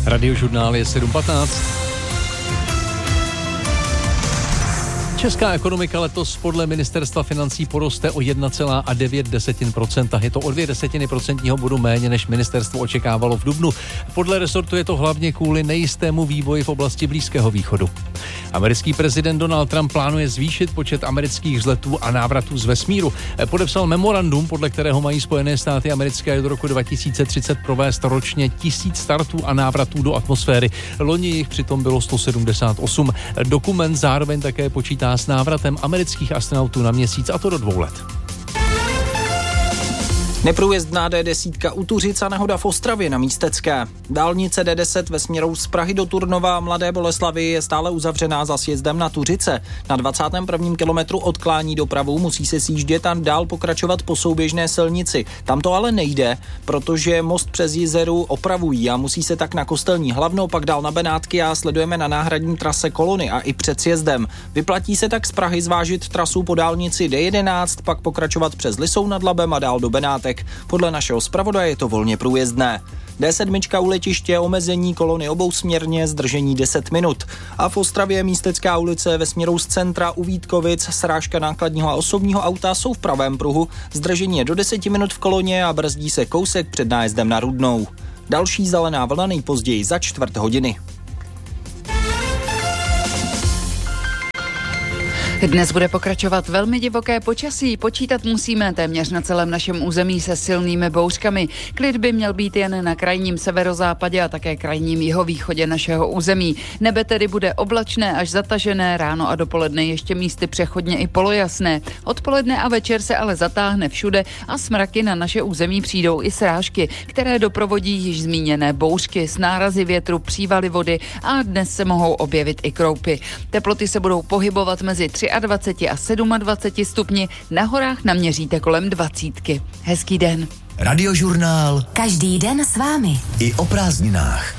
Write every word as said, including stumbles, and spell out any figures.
Radiožurnál je sedm patnáct. Česká ekonomika letos podle ministerstva financí poroste o jedna celá devět procenta. Je to o dvě desetiny procentního bodu méně, než ministerstvo očekávalo v dubnu. Podle resortu je to hlavně kvůli nejistému vývoji v oblasti Blízkého východu. Americký prezident Donald Trump plánuje zvýšit počet amerických vzletů a návratů z vesmíru. Podepsal memorandum, podle kterého mají Spojené státy americké do roku dva tisíce třicet provést ročně tisíc startů a návratů do atmosféry. Loni jich přitom bylo sto sedmdesát osm. Dokument zároveň také počítá s návratem amerických astronautů na měsíc, a to do dvou let. Neprůjezdná D deset u Tuřic a nehoda v Ostravě na Místecké. Dálnice D deset ve směru z Prahy do Turnova a Mladé Boleslavi je stále uzavřená za sjezdem na Tuřice. Na dvacátém prvním kilometru odklání dopravu, musí se sjíždět a dál pokračovat po souběžné silnici. Tam to ale nejde, protože most přes Jizeru opravují a musí se tak na Kostelní Hlavnou, pak dál na Benátky a sledujeme na náhradní trase kolony a i před sjezdem. Vyplatí se tak z Prahy zvážit trasu po dálnici D jedenáct, pak pokračovat přes Lisou nad Labem a dál do Benátek. Podle našeho zpravodaje je to volně průjezdné. D sedm u letiště, omezení kolony obousměrně, zdržení deset minut. A v Ostravě Místecká ulice ve směru z centra u Vítkovic, srážka nákladního a osobního auta jsou v pravém pruhu, zdržení je do deseti minut v koloně a brzdí se kousek před nájezdem na Rudnou. Další zelená vlna nejpozději za čtvrt hodiny. Dnes bude pokračovat velmi divoké počasí. Počítat musíme téměř na celém našem území se silnými bouřkami. Klid by měl být jen na krajním severozápadě a také krajním jihovýchodě našeho území. Nebe tedy bude oblačné až zatažené, ráno a dopoledne ještě místy přechodně i polojasné. Odpoledne a večer se ale zatáhne všude a s mraky na naše území přijdou i srážky, které doprovodí již zmíněné bouřky s nárazy větru, přívaly vody a dnes se mohou objevit i kroupy. Teploty se budou pohybovat mezi dvacet tři a dvacet sedm stupni, na horách naměříte kolem dvacítky. Hezký den. Radiožurnál. Každý den s vámi. I o prázdninách.